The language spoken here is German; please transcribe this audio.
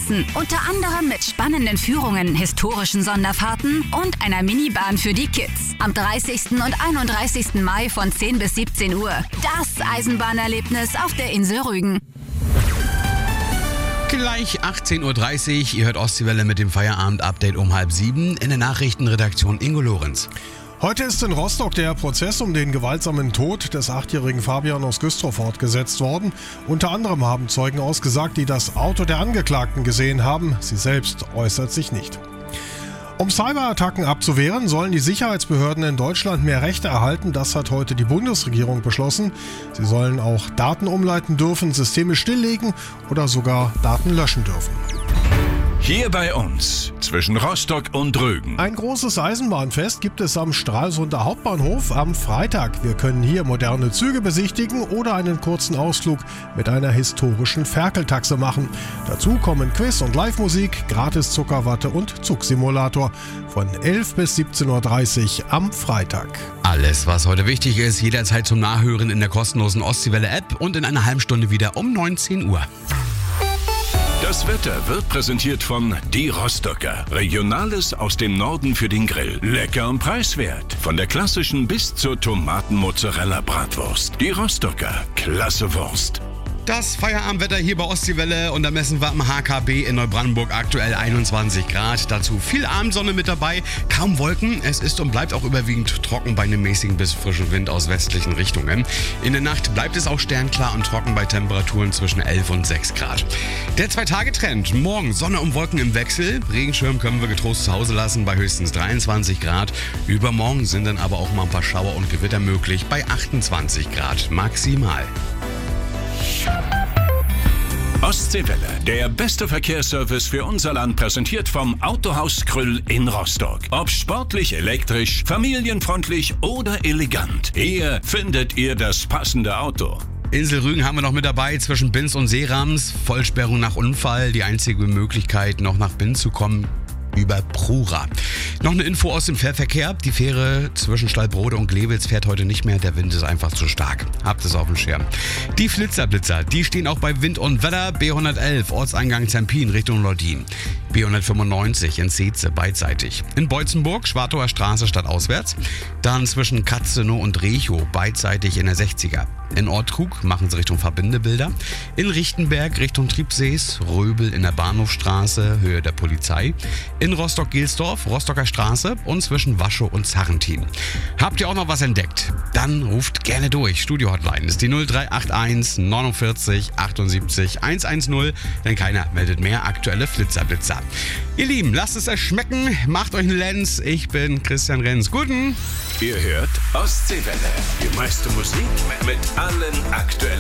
lassen. Unter anderem mit spannenden Führungen, historischen Sonderfahrten und einer Minibahn für die Kids. Am 30. und 31. Mai von 10 bis 17 Uhr. Das Eisenbahnerlebnis auf der Insel Rügen. Gleich 18.30 Uhr, ihr hört Ostseewelle mit dem Feierabend-Update um 6:30 in der Nachrichtenredaktion Ingo Lorenz. Heute ist in Rostock der Prozess um den gewaltsamen Tod des 8-jährigen Fabian aus Güstrow fortgesetzt worden. Unter anderem haben Zeugen ausgesagt, die das Auto der Angeklagten gesehen haben. Sie selbst äußert sich nicht. Um Cyberattacken abzuwehren, sollen die Sicherheitsbehörden in Deutschland mehr Rechte erhalten. Das hat heute die Bundesregierung beschlossen. Sie sollen auch Daten umleiten dürfen, Systeme stilllegen oder sogar Daten löschen dürfen. Hier bei uns, zwischen Rostock und Rügen. Ein großes Eisenbahnfest gibt es am Stralsunder Hauptbahnhof am Freitag. Wir können hier moderne Züge besichtigen oder einen kurzen Ausflug mit einer historischen Ferkeltaxe machen. Dazu kommen Quiz und Live-Musik, gratis Zuckerwatte und Zugsimulator von 11 bis 17.30 Uhr am Freitag. Alles, was heute wichtig ist, jederzeit zum Nachhören in der kostenlosen Ostseewelle-App und in einer halben Stunde wieder um 19 Uhr. Das Wetter wird präsentiert von Die Rostocker. Regionales aus dem Norden für den Grill. Lecker und preiswert. Von der klassischen bis zur Tomaten-Mozzarella-Bratwurst. Die Rostocker. Klasse Wurst. Das Feierabendwetter hier bei Ostseewelle und da messen wir am HKB in Neubrandenburg aktuell 21 Grad. Dazu viel Abendsonne mit dabei, kaum Wolken. Es ist und bleibt auch überwiegend trocken bei einem mäßigen bis frischen Wind aus westlichen Richtungen. In der Nacht bleibt es auch sternklar und trocken bei Temperaturen zwischen 11 und 6 Grad. Der 2-Tage-Trend. Morgen Sonne und Wolken im Wechsel. Regenschirm können wir getrost zu Hause lassen bei höchstens 23 Grad. Übermorgen sind dann aber auch mal ein paar Schauer und Gewitter möglich bei 28 Grad maximal. Ostseewelle, der beste Verkehrsservice für unser Land, präsentiert vom Autohaus Krüll in Rostock. Ob sportlich, elektrisch, familienfreundlich oder elegant, hier findet ihr das passende Auto. Insel Rügen haben wir noch mit dabei zwischen Binz und Seerams. Vollsperrung nach Unfall, die einzige Möglichkeit noch nach Binz zu kommen über Prura. Noch eine Info aus dem Fährverkehr. Die Fähre zwischen Stallbrode und Glewitz fährt heute nicht mehr. Der Wind ist einfach zu stark. Habt es auf dem Schirm. Die Flitzerblitzer, die stehen auch bei Wind und Wetter. B111, Ortseingang Zempin Richtung Lordin. B195 in Zeetze beidseitig. In Beutzenburg, Schwartauer Straße stadtauswärts. Dann zwischen Katzenow und Rechow beidseitig in der 60er. In Ortkrug machen sie Richtung Verbindebilder. In Richtenberg Richtung Triebsees, Röbel in der Bahnhofstraße, Höhe der Polizei. In Rostock-Gelsdorf, Rostocker Straße und zwischen Waschow und Zarrentin. Habt ihr auch noch was entdeckt? Dann ruft gerne durch. Studio-Hotline ist die 0381 49 78 110, denn keiner meldet mehr aktuelle Flitzerblitzer. Ihr Lieben, lasst es euch schmecken, macht euch einen Lenz. Ich bin Christian Renz. Guten. Ihr hört Ostseewelle. Die meiste Musik mit allen aktuellen